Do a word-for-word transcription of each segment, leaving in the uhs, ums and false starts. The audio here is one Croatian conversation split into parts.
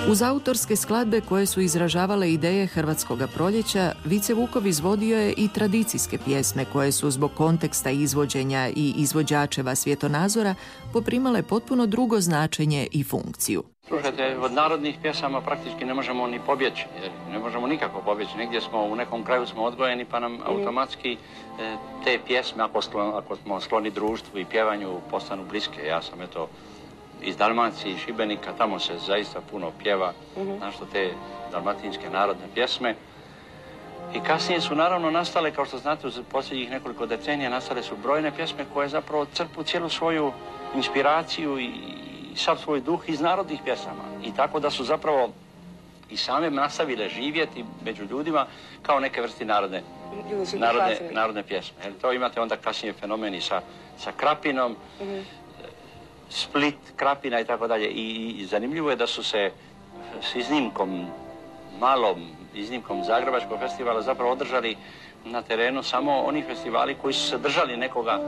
Uz autorske skladbe koje su izražavale ideje Hrvatskoga proljeća, Vice Vukov izvodio je i tradicijske pjesme koje su zbog konteksta izvođenja i izvođačeva svjetonazora poprimale potpuno drugo značenje i funkciju. Slušajte, od narodnih pjesama praktički ne možemo ni pobjeći, jer ne možemo nikako pobjeći. Negdje smo, u nekom kraju smo odgojeni, pa nam automatski e, te pjesme, ako, sklon, ako smo skloni društvu i pjevanju, postanu bliske. Ja sam eto iz Dalmacije i Šibenika, tamo se zaista puno pjeva, mm-hmm. znaš što te dalmatinske narodne pjesme. I kasnije su naravno nastale, kao što znate, u posljednjih nekoliko decenija nastale su brojne pjesme koje zapravo crpu cijelu svoju inspiraciju i sav svoj duh iz narodnih pjesama. I tako da su zapravo i same nastavile živjeti među ljudima kao neke vrsti narodne, narodne, narodne pjesme. Jer to imate onda kasnije fenomeni sa, sa Krapinom, mm-hmm. Split, Krapina i tako dalje. I, I zanimljivo je da su se s iznimkom, malom iznimkom Zagrebačkog festivala zapravo održali na terenu samo oni festivali koji su se držali nekoga,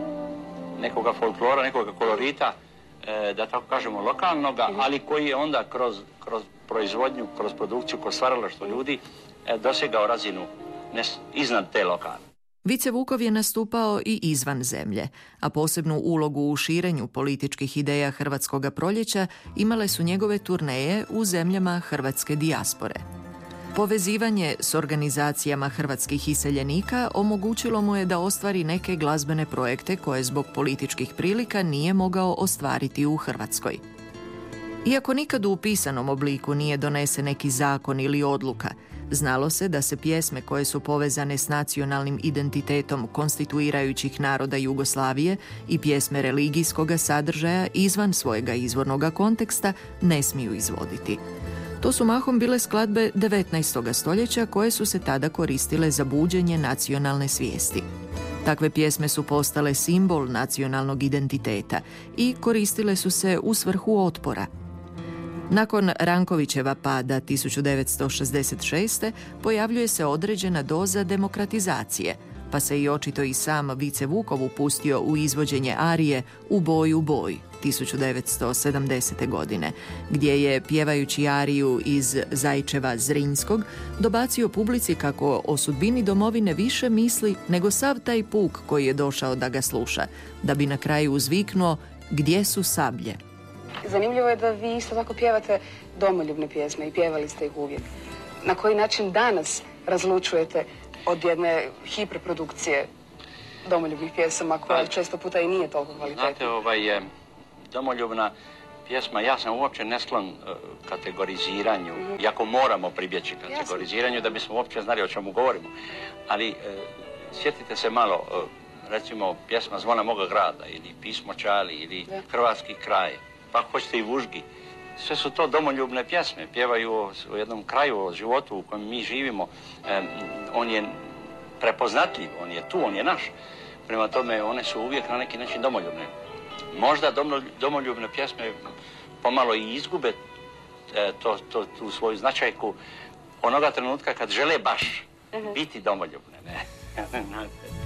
nekoga folklora, nekoga kolorita, da tako kažemo lokalnoga, ali koji je onda kroz, kroz proizvodnju, kroz produkciju, kroz stvaralaštvo ljudi dosegao razinu iznad te lokale. Vice Vukov je nastupao i izvan zemlje, a posebnu ulogu u širenju političkih ideja Hrvatskoga proljeća imale su njegove turneje u zemljama hrvatske dijaspore. Povezivanje s organizacijama hrvatskih iseljenika omogućilo mu je da ostvari neke glazbene projekte koje zbog političkih prilika nije mogao ostvariti u Hrvatskoj. Iako nikad u pisanom obliku nije donesen neki zakon ili odluka, znalo se da se pjesme koje su povezane s nacionalnim identitetom konstituirajućih naroda Jugoslavije i pjesme religijskoga sadržaja izvan svojega izvornoga konteksta ne smiju izvoditi. To su mahom bile skladbe devetnaestog stoljeća koje su se tada koristile za buđenje nacionalne svijesti. Takve pjesme su postale simbol nacionalnog identiteta i koristile su se u svrhu otpora. Nakon Rankovićeva pada tisuću devetsto šezdeset šeste. pojavljuje se određena doza demokratizacije, pa se i očito i sam Vice Vukov upustio u izvođenje arije U boj, u boj tisuću devetsto sedamdesete. godine, gdje je, pjevajući ariju iz Zajčeva Zrinjskog, dobacio publici kako o sudbini domovine više misli nego sav taj puk koji je došao da ga sluša, da bi na kraju uzviknuo gdje su sablje. Zanimljivo je da vi isto tako pjevate domoljubne pjesme i pjevali ste ih uvijek. Na koji način danas razlučujete od jedne hiperprodukcije domoljubnih pjesama koja često puta i nije toliko kvalitetna? Znate, ovaj, domoljubna pjesma, ja sam uopće nesklon uh, kategoriziranju, mm-hmm. iako moramo pribjeći kategoriziranju Jasne. Da bismo uopće znali o čemu govorimo. Ali uh, sjetite se malo, uh, recimo pjesma Zvona moga grada ili Pismo Čali ili ja. Hrvatski kraj, pa hoćete i Vužgi. Sve su to domoljubne pjesme, pjevaju o, o jednom kraju, o životu u kojem mi živimo. Um, on je prepoznatljiv, on je tu, on je naš. Prema tome, one su uvijek na neki način domoljubne. Možda domoljubne pjesme pomalo i izgube e, to, to, tu svoju značajku onoga trenutka kad žele baš biti domoljubne. Ne?